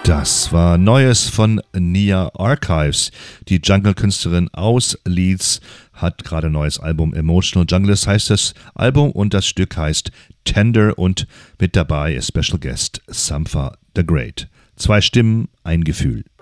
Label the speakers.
Speaker 1: Das war Neues von Nia Archives. Die Jungle-Künstlerin aus Leeds hat gerade ein neues Album, Emotional Junglist heißt das Album, und das Stück heißt Tender, und mit dabei ist Special Guest Sampha the Great. 2 Stimmen, ein Gefühl.